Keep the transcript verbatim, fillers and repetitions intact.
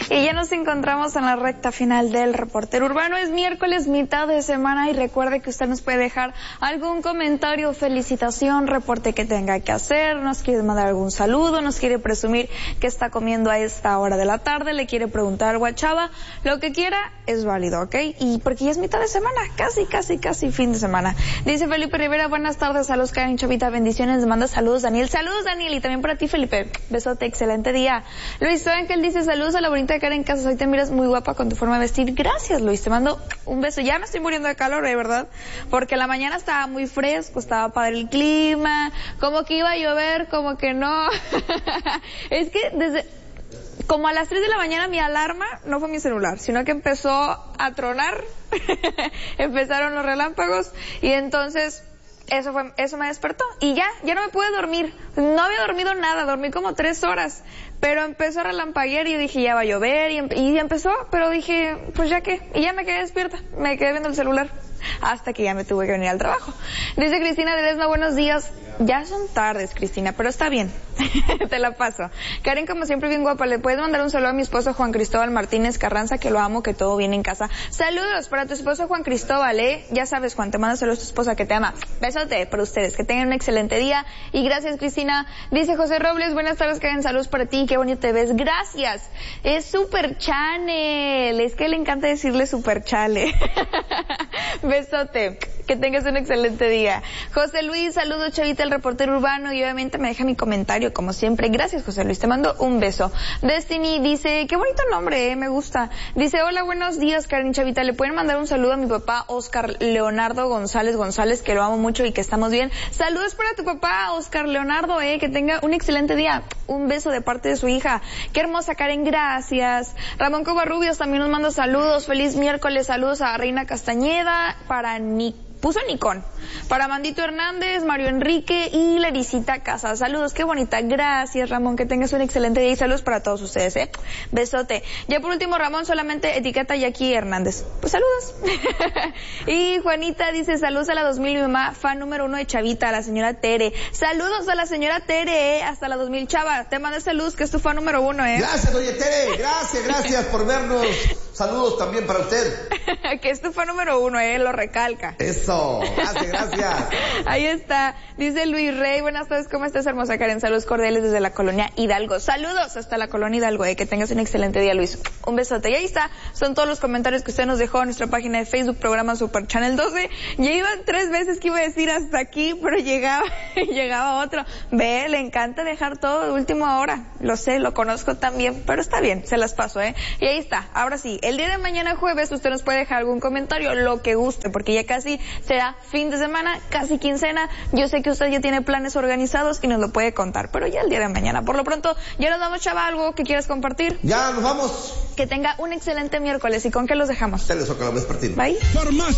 Y ya nos encontramos en la recta final del Reportero Urbano. Es miércoles, mitad de semana, y recuerde que usted nos puede dejar algún comentario, felicitación, reporte que tenga que hacer, nos quiere mandar algún saludo, nos quiere presumir que está comiendo a esta hora de la tarde, le quiere preguntar algo a Chava, lo que quiera es válido, ¿ok? Y porque ya es mitad de semana, casi, casi, casi fin de semana. Dice Felipe Rivera, buenas tardes, saludos Karen, Chavita, bendiciones, les manda saludos Daniel. Saludos Daniel, y también para ti Felipe, besote, excelente día. Luis Ángel dice, saludos a la bonita de Karen Casas, hoy te miras muy guapa con tu forma de vestir. Gracias Luis, te mando un beso. Ya me estoy muriendo de calor, ¿eh? ¿Verdad? Porque la mañana estaba muy fresco, estaba padre el clima, como que iba a llover, como que no. Es que desde... como a las tres de la mañana mi alarma no fue mi celular, sino que empezó a tronar, empezaron los relámpagos y entonces eso fue, eso me despertó y ya, ya no me pude dormir. No había dormido nada, dormí como tres horas, pero empezó a relampaguear y yo dije ya va a llover y, y empezó, pero dije pues ya que, y ya me quedé despierta, me quedé viendo el celular hasta que ya me tuve que venir al trabajo. Dice Cristina Ledesma, buenos días. Ya son tardes, Cristina, pero está bien. Te la paso. Karen, como siempre, bien guapa. ¿Le puedes mandar un saludo a mi esposo Juan Cristóbal Martínez Carranza, que lo amo, que todo viene en casa? Saludos para tu esposo Juan Cristóbal, ¿eh? Ya sabes, Juan, te mando saludos a tu esposa que te ama. Besote para ustedes. Que tengan un excelente día. Y gracias, Cristina. Dice José Robles, buenas tardes, Karen. Saludos para ti. Qué bonito te ves. Gracias. Es Super Channel. Es que le encanta decirle Super Chale. Besote. Que tengas un excelente día. José Luis, saludos, Chavita, el reportero urbano, y obviamente me deja mi comentario, como siempre. Gracias, José Luis, te mando un beso. Destiny dice, qué bonito nombre, eh, me gusta. Dice, hola, buenos días, Karen, Chavita. ¿Le pueden mandar un saludo a mi papá, Oscar Leonardo González González, que lo amo mucho y que estamos bien? Saludos para tu papá, Oscar Leonardo, eh, que tenga un excelente día. Un beso de parte de su hija. Qué hermosa, Karen, gracias. Ramón Covarrubios también nos manda saludos. Feliz miércoles, saludos a Reina Castañeda, para Nick. Puso Nicón. Para Mandito Hernández, Mario Enrique y Laricita Casas. Saludos, qué bonita. Gracias, Ramón. Que tengas un excelente día y saludos para todos ustedes, ¿eh? Besote. Ya por último, Ramón, solamente etiqueta Jackie Hernández. Pues saludos. Y Juanita dice, saludos a la dos mil, mi mamá, fan número uno de Chavita, a la señora Tere. Saludos a la señora Tere, ¿eh? Hasta la dos mil, Chava. Te mando saludos, que es tu fan número uno, ¿eh? Gracias, doña Tere. Gracias, gracias por vernos. Saludos también para usted. Que es tu fan número uno, ¿eh? Lo recalca. Eso. Gracias, gracias. Ahí está. Dice Luis Rey, buenas tardes, ¿cómo estás, hermosa Karen? Saludos cordiales desde la colonia Hidalgo. Saludos hasta la colonia Hidalgo, eh, que tengas un excelente día, Luis. Un besote. Y ahí está, son todos los comentarios que usted nos dejó en nuestra página de Facebook, programa Super Channel doce. Ya iban tres veces que iba a decir hasta aquí, pero llegaba, llegaba otro. Ve, le encanta dejar todo de última hora. Lo sé, lo conozco también, pero está bien, se las paso, eh. Y ahí está. Ahora sí, el día de mañana jueves usted nos puede dejar algún comentario, lo que guste, porque ya casi será fin de semana, casi quincena. Yo sé que usted ya tiene planes organizados y nos lo puede contar, pero ya el día de mañana. Por lo pronto, ya nos vamos, Chava, algo que quieras compartir. Ya nos vamos. Que tenga un excelente miércoles. ¿Y con qué los dejamos? Tele Zócalo Vespertino. Bye. Farmacia